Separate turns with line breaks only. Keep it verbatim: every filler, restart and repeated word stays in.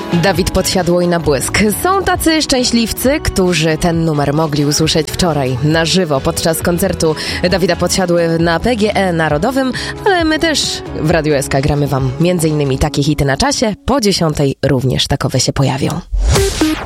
Dawid Podsiadło na błysk. Są tacy szczęśliwcy, którzy ten numer mogli usłyszeć wczoraj na żywo podczas koncertu Dawida Podsiadły na P G E Narodowym, ale my też w Radiu S K gramy wam między innymi takie hity na czasie. Po dziesiątej również takowe się pojawią.